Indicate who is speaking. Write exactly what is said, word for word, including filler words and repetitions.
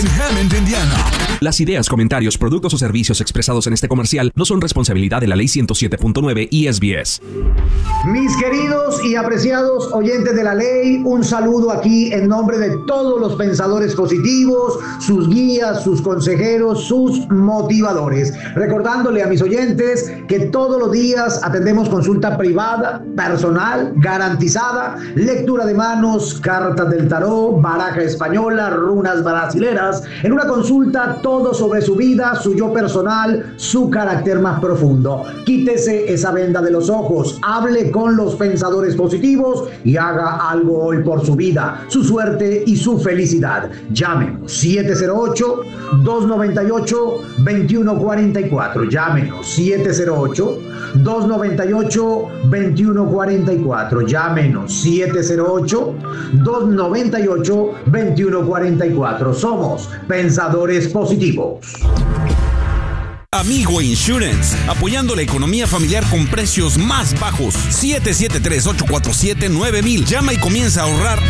Speaker 1: en Hammond, Indiana. Las ideas, comentarios, productos o servicios expresados en este comercial no son responsabilidad de la Ley ciento siete punto nueve y S B S.
Speaker 2: Mis queridos y apreciados oyentes de la ley, un saludo aquí en nombre de todos los pensadores positivos, sus guías, sus consejeros, sus motivadores. Recordándole a mis oyentes que todos los días atendemos consulta privada, personal, garantizada, lectura de manos, cartas del tarot, baraja española, runas brasileras, en una consulta todo sobre su vida, su yo personal, su carácter más profundo. Quítese esa venda de los ojos, hable con los pensadores positivos y haga algo hoy por su vida, su suerte y su felicidad. Llámenos siete cero ocho, dos nueve ocho, dos uno cuatro cuatro. Llámenos siete cero ocho, dos nueve ocho, dos uno cuatro cuatro. Llámenos siete cero ocho, dos nueve ocho, dos uno cuatro cuatro. Somos pensadores positivos.
Speaker 3: Amigo Insurance, apoyando la economía familiar con precios más bajos. siete siete tres, ocho cuatro siete, nueve mil. Llama y comienza a ahorrar